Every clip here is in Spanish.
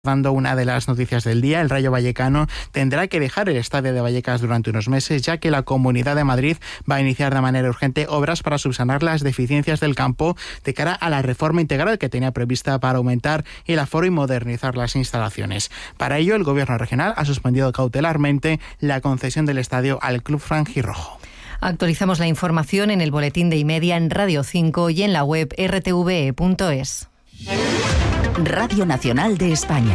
Dando una de las noticias del día, el Rayo Vallecano tendrá que dejar el estadio de Vallecas durante unos meses, ya que la Comunidad de Madrid va a iniciar de manera urgente obras para subsanar las deficiencias del campo de cara a la reforma integral que tenía prevista para aumentar el aforo y modernizar las instalaciones. Para ello, el Gobierno regional ha suspendido cautelarmente la concesión del estadio al Club Franjirrojo. Actualizamos la información en el boletín de Y-Media, en Radio 5 y en la web rtve.es. Radio Nacional de España.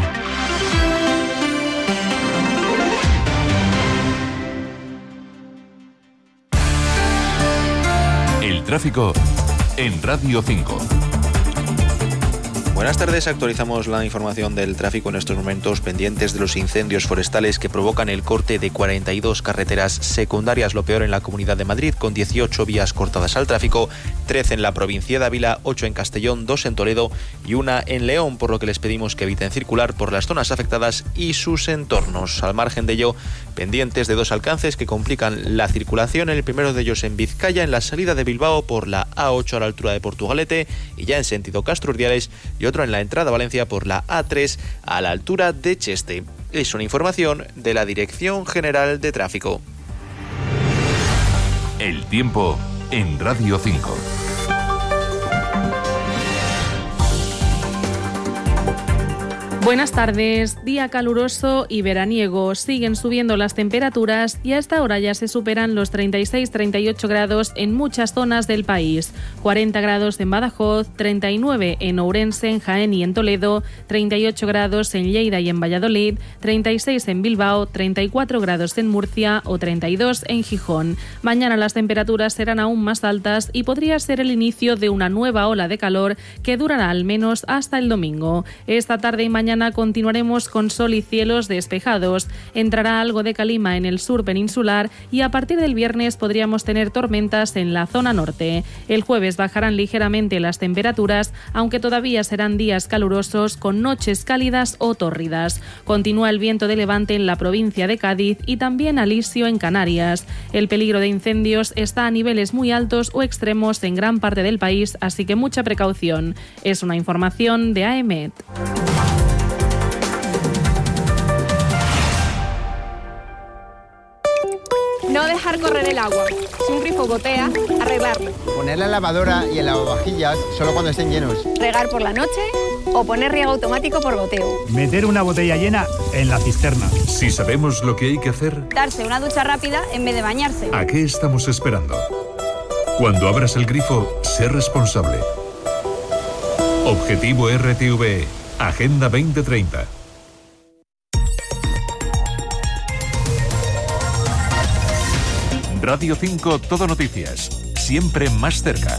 El tráfico en Radio 5. Buenas tardes, actualizamos la información del tráfico en estos momentos, pendientes de los incendios forestales que provocan el corte de 42 carreteras secundarias, lo peor en la Comunidad de Madrid, con 18 vías cortadas al tráfico, 13 en la provincia de Ávila, 8 en Castellón, 2 en Toledo y 1 en León, por lo que les pedimos que eviten circular por las zonas afectadas y sus entornos. Al margen de ello, pendientes de 2 alcances que complican la circulación, el primero de ellos en Vizcaya, en la salida de Bilbao por la A8 a la altura de Portugalete y ya en sentido Castro Urdiales, y otro en la entrada a Valencia por la A3 a la altura de Cheste. Es una información de la Dirección General de Tráfico. El tiempo en Radio 5. Buenas tardes, día caluroso y veraniego. Siguen subiendo las temperaturas y a esta hora ya se superan los 36-38 grados en muchas zonas del país. 40 grados en Badajoz, 39 en Ourense, en Jaén y en Toledo, 38 grados en Lleida y en Valladolid, 36 en Bilbao, 34 grados en Murcia o 32 en Gijón. Mañana las temperaturas serán aún más altas y podría ser el inicio de una nueva ola de calor que durará al menos hasta el domingo. Esta tarde y mañana continuaremos con sol y cielos despejados. Entrará algo de calima en el sur peninsular y a partir del viernes podríamos tener tormentas en la zona norte. El jueves bajarán ligeramente las temperaturas, aunque todavía serán días calurosos con noches cálidas o tórridas. Continúa el viento de levante en la provincia de Cádiz y también alisio en Canarias. El peligro de incendios está a niveles muy altos o extremos en gran parte del país, así que mucha precaución. Es una información de AEMET. No dejar correr el agua. Si un grifo gotea, arreglarlo. Poner la lavadora y el lavavajillas solo cuando estén llenos. Regar por la noche o poner riego automático por goteo. Meter una botella llena en la cisterna. Si sabemos lo que hay que hacer, Darse una ducha rápida en vez de bañarse. ¿a qué estamos esperando? Cuando abras el grifo, sé responsable. Objetivo RTV, Agenda 2030. Radio 5 Todo Noticias, siempre más cerca.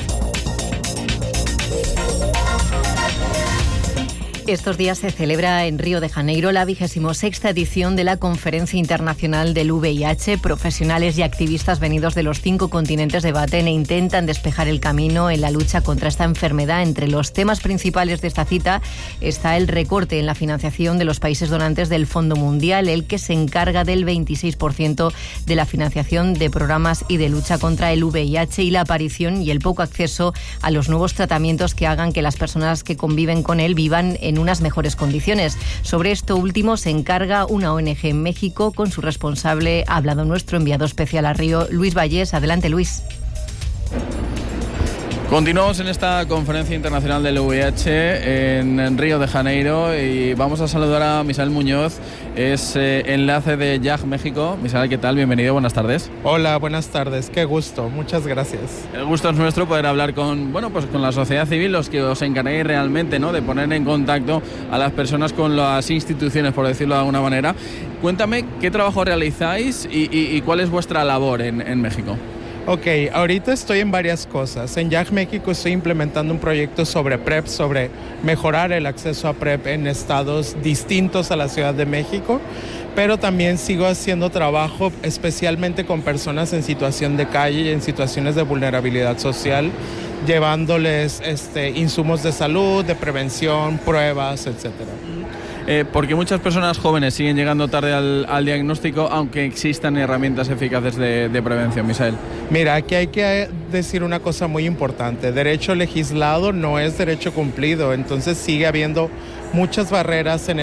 Estos días se celebra en Río de Janeiro la 26ª edición de la Conferencia Internacional del VIH. Profesionales y activistas venidos de los 5 continentes debaten e intentan despejar el camino en la lucha contra esta enfermedad. Entre los temas principales de esta cita está el recorte en la financiación de los países donantes del Fondo Mundial, el que se encarga del 26% de la financiación de programas y de lucha contra el VIH, y la aparición y el poco acceso a los nuevos tratamientos que hagan que las personas que conviven con él vivan en unas mejores condiciones. Sobre esto último se encarga una ONG en México. Con su responsable ha hablado nuestro enviado especial a Río, Luis Vallés. Adelante, Luis. Continuamos en esta conferencia internacional del VIH en Río de Janeiro y vamos a saludar a Misael Muñoz, es enlace de JAG México. Misael, ¿qué tal? Bienvenido, buenas tardes. Hola, buenas tardes, qué gusto, muchas gracias. El gusto es nuestro poder hablar con la sociedad civil, los que os encarguéis realmente, ¿no?, de poner en contacto a las personas con las instituciones, por decirlo de alguna manera. Cuéntame qué trabajo realizáis y cuál es vuestra labor en México. Ok, ahorita estoy en varias cosas. En JAG México estoy implementando un proyecto sobre PrEP, sobre mejorar el acceso a PrEP en estados distintos a la Ciudad de México, pero también sigo haciendo trabajo especialmente con personas en situación de calle y en situaciones de vulnerabilidad social, llevándoles insumos de salud, de prevención, pruebas, etcétera. porque muchas personas jóvenes siguen llegando tarde al diagnóstico, aunque existan herramientas eficaces de prevención, Misael. Mira, aquí hay que decir una cosa muy importante. Derecho legislado no es derecho cumplido, entonces sigue habiendo muchas barreras en